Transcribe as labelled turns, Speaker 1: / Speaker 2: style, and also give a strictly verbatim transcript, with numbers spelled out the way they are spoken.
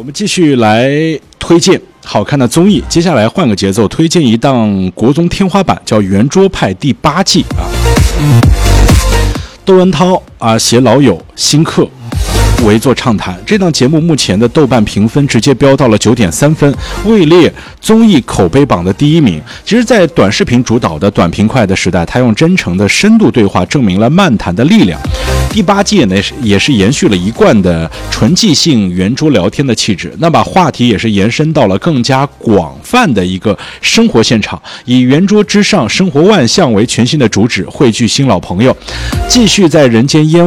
Speaker 1: 我们继续来推荐好看的综艺，接下来换个节奏，推荐一档国综天花板，叫《圆桌派》第八季啊。窦文涛啊携老友新客围坐畅谈，这档节目目前的豆瓣评分直接飙到了九点三分，位列综艺口碑榜的第一名。其实，在短视频主导的短平快的时代，他用真诚的深度对话证明了漫谈的力量。第八季呢也是延续了一贯的纯即兴圆桌聊天的气质，那把话题也是延伸到了更加广泛的一个生活现场，以圆桌之上生活万象为全新的主旨，汇聚新老朋友，继续在人间烟